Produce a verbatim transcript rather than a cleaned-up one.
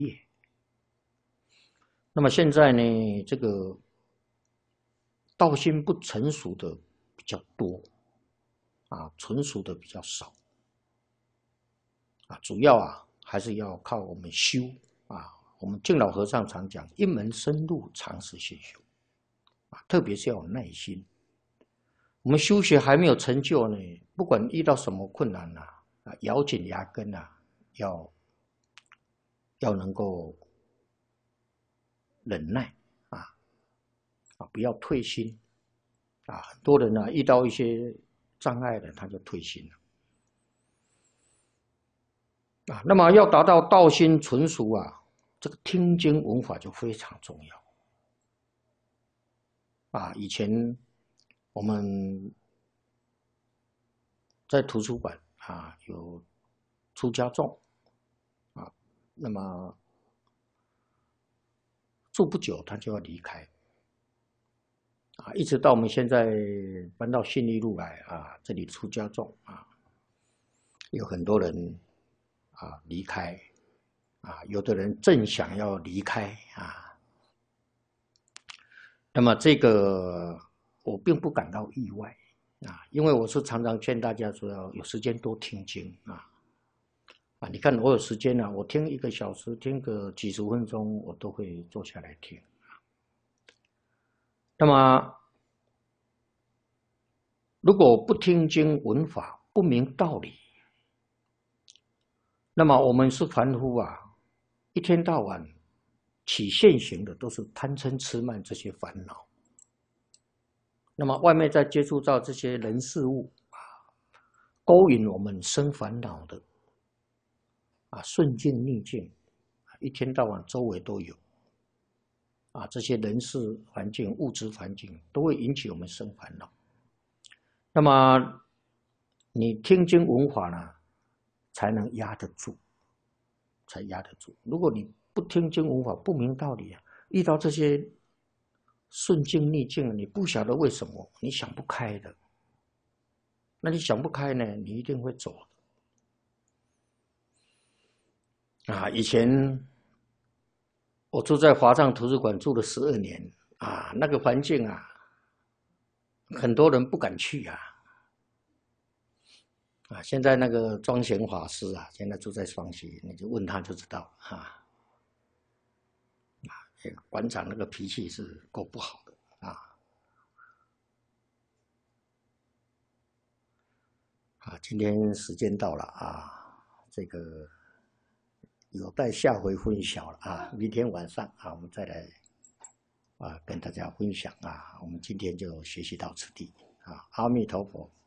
业。那么现在呢，这个道心不成熟的比较多，啊，成熟的比较少，啊，主要啊还是要靠我们修啊。我们净老和尚常讲，一门深入，长时间修，啊，特别是要有耐心。我们修学还没有成就呢，不管遇到什么困难呐、啊，咬紧牙根啊，要要能够忍耐啊，啊，不要退心啊。很多人呢、啊，遇到一些障碍了，他就退心了啊。那么要达到道心纯熟啊，这个听经闻法就非常重要啊。以前我们在图书馆啊有出家众啊，那么住不久他就要离开啊，一直到我们现在搬到信义路来啊，这里出家众啊，有很多人啊离开啊，有的人正想要离开啊，那么这个我并不感到意外啊，因为我是常常劝大家说要有时间多听经啊。啊，你看我有时间啊，我听一个小时，听个几十分钟，我都会坐下来听。那么，如果不听经闻法，不明道理，那么我们是凡夫啊，一天到晚起现行的都是贪嗔痴慢这些烦恼。那么外面再接触到这些人事物啊，勾引我们生烦恼的啊，顺境逆境，一天到晚周围都有。啊，这些人事环境、物质环境都会引起我们生烦恼。那么你听经闻法呢，才能压得住，才压得住。如果你不听经闻法，不明道理啊，遇到这些顺境逆境，你不晓得为什么，你想不开的。那你想不开呢，你一定会走的。啊，以前我住在华藏图书馆住了十二年啊，那个环境啊，很多人不敢去啊。啊，现在那个庄贤法师啊，现在住在双溪，你就问他就知道啊。啊，馆长那个脾气是够不好的啊。啊，今天时间到了啊，这个有待下回分晓了啊。明天晚上啊，我们再来啊跟大家分享啊。我们今天就学习到此地啊，阿弥陀佛。